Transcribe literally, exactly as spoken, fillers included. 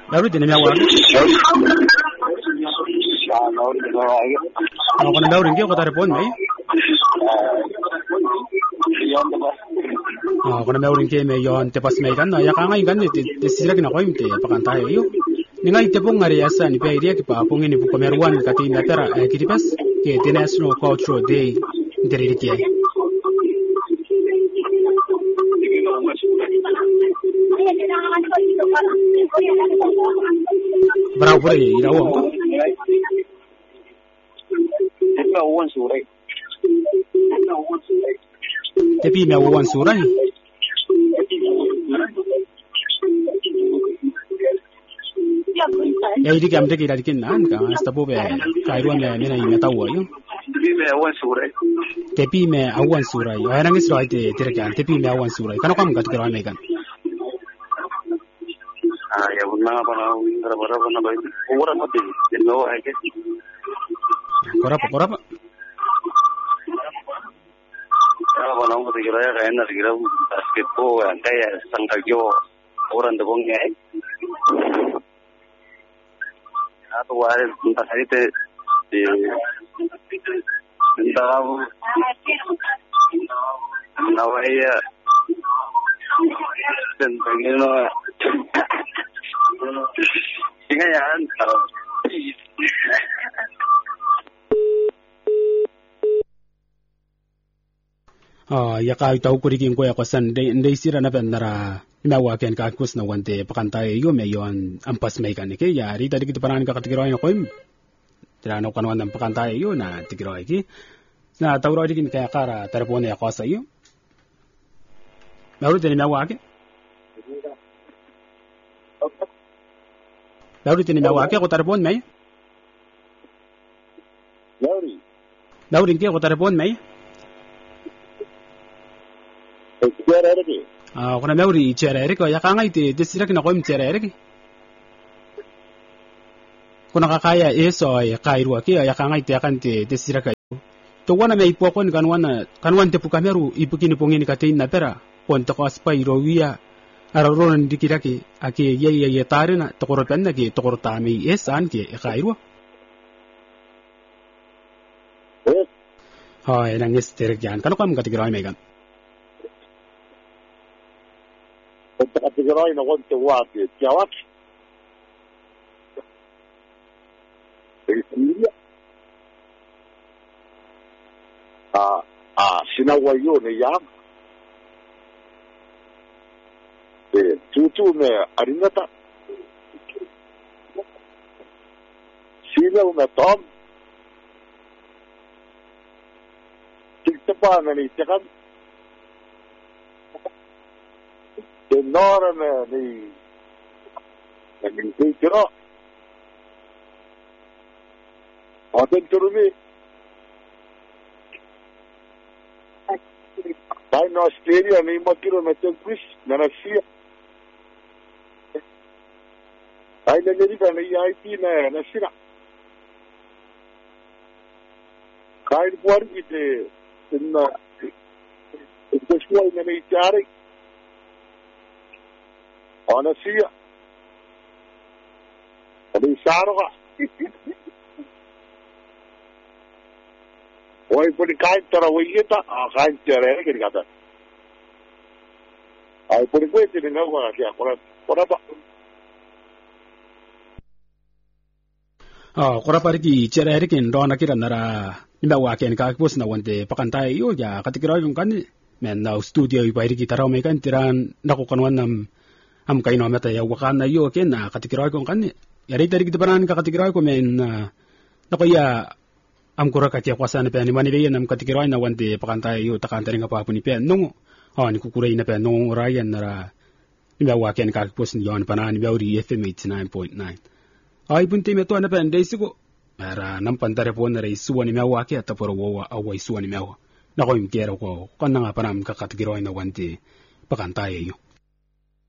Lalu di mana awak? Aku nak lalu ringkih, aku tak repon, mai. Aku nak lalu ringkih, mai yon tepas mai kan, ya kan ngai kan, di sini lagi nak kau imte, pakan tayo yo. Ningai tepung ngari asa ni pe iria ki pa pung ini buku meruan kati natera kiti pas ke International Cultural Day dari dia. Berapa pura ye ira uang? Kita uang surai. Tapi me uang surai. Ya ini kami kita di kinan kan, setapu be kairuan me mana ini tahu ayo. Tapi me awan surai. Tapi me awan surai. Ayah nangis surai te terakan. Tapi me awan surai. Kan kamu kat kira me kan. Ah ya benar apa nak indra berapa nak baik. Orang mati. Jenuh aja. Korapa korapa. Apa nak mati kira ya kan nak kira basketball kan kayak sangkagyo orang debong ni. Atau ada entah saya te di entah nawaya dan bagaimana ingat ya ah ya kau tahu kurikin ko ya kosan de de sira na pendara ina waken ka kus na wante pakantaye yo me yon ampas mai kan ke ya ri tadi kita panan ka katigiro yo koim tira no kan wan pakantaye yo na tigiro ki na tawro dikin ka kara tarpone ya kosa yo lalu tani na wake lalu tani na wake ko tarpon mai Lauri lalu ke ko tarpon mai Biar ada ni. Ah, kuna meuri chere eriko ya kanga ite desira kina koim chere eriki. Kuna kakaya eso ya kairua ki ya kanga ite akan te desira kai. To wana me ipo kon kan wana kan wan te pukameru ipukini pongini katein na pera pon to kaspa irowiya araron dikiraki ake ye ye ye tarina to korotanna ki to korotami esan ki kairua. Eh, Ha ena ngester jan kan kam katigira megan. untuk kategori nak orang tua dia jawab. Dari sendiri. Ah, ah, sinawayo ni yang. Eh, cucu ni arina tak. Sinaw na tom. Kita pa na ni cakap. Enorme ni naging kiro. Atin turumi. By no Australia ni makiro na tagwis na Russia. Ay na Amerika na I T na nasira. Kahit buwan ite na ito siya na may tiyari. Honestly, abi saro ka. Oy pudi kahit tarawiyeta, ah kahit tere kini kata. Ay pudi ko ito nga ko kaya kora kora ba. Ah kora pariki tere kin do nakira nara inda waken ka pus na wante pakantai yo ya katikira yung kan men na studio ibairi ki taraw me kan tiran nako kanwan nam am kaino meta ya wakana yo ken na katikira ko kan ya ri tari kitabaran ka katikira ko men nako ya am kura ka tia kwasa na pe ni mani be nam katikira na wante pakantai yo takantari nga pa puni pe nungu ha ni kukurai na pe nungu rayan nara inda waken ka pus ni yon panani be uri F M eighty-nine point nine ai punti me to na pe ndai sigo ara nam pantare po na isuwa ni mewa ke ataporo wo awa isuwa ni mewa na ko imkera ko kan nga panam ka katikira na wante pakantai yo